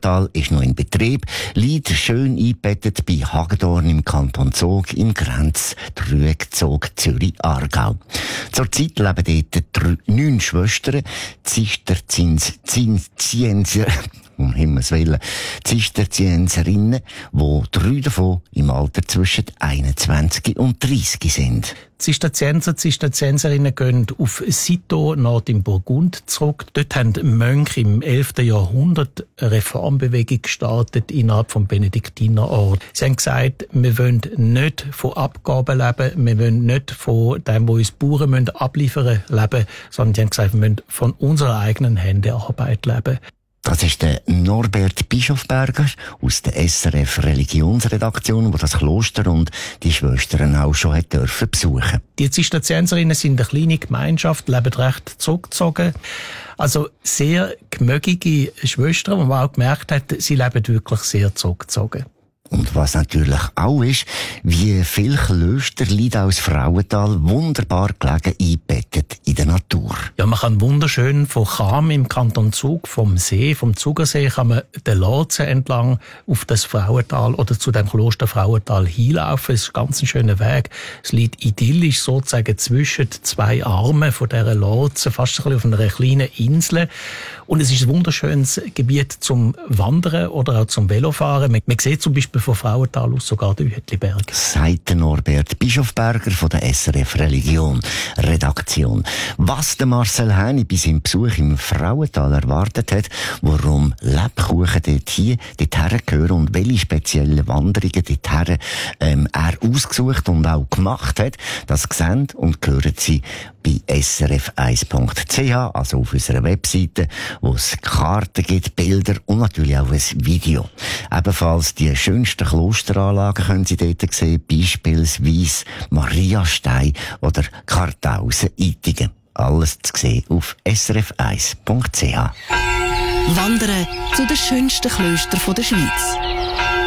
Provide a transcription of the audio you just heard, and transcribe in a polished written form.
Frauental ist noch in Betrieb, liegt schön eingebettet bei Hagedorn im Kanton Zug im Grenztrügzug Zürich-Aargau. Zurzeit leben dort 9 Schwestern, Zisterzienserinnen, wo 3 davon im Alter zwischen 21 und 30 sind. Zisterzienserinnen gehen auf Citeaux, Nord im Burgund, zurück. Dort haben Mönche im 11. Jahrhundert eine Reformbewegung gestartet innerhalb vom Benediktinerorden. Sie haben gesagt, wir wollen nicht von Abgaben leben, wir wollen nicht von dem, was uns Bauern abliefern müssen, leben, sondern sie haben gesagt, wir wollen von unserer eigenen Hände Arbeit leben. Das ist der Norbert Bischofberger aus der SRF Religionsredaktion, der das Kloster und die Schwestern auch schon besuchen durfte. Die Zisterzienserinnen sind eine kleine Gemeinschaft, leben recht zurückgezogen. Also sehr gemögige Schwestern, wo man auch gemerkt hat, sie leben wirklich sehr zurückgezogen. Und was natürlich auch ist, wie viele Klöster liegen aus Frauental wunderbar gelegen eingebettet in der Natur. Ja, man kann wunderschön von Cham im Kanton Zug, vom Zugersee, kann man den Lotsen entlang auf das Frauental oder zu dem Kloster Frauental hinlaufen. Es ist ganz ein schöner Weg. Es liegt idyllisch sozusagen zwischen 2 Armen von dieser Lotsen, fast ein bisschen auf einer kleinen Insel. Und es ist ein wunderschönes Gebiet zum Wandern oder auch zum Velofahren. Man sieht zum Beispiel von Frauental aus sogar den Uetliberg. Sagt Norbert Bischofberger von der SRF Religion Redaktion. Was der Marcel Häni bei seinem Besuch im Frauental erwartet hat, warum Lebkuchen dorthin gehören und welche speziellen Wanderungen dorthin er ausgesucht und auch gemacht hat, das sehen und hören Sie bei srf1.ch, also auf unserer Webseite, wo es Karten gibt, Bilder und natürlich auch ein Video. Ebenfalls die schönsten Klosteranlagen können Sie dort sehen, beispielsweise Mariastein oder Karthausen-Ittigen. Alles zu sehen auf srf1.ch. Wandern zu den schönsten Klöstern der Schweiz.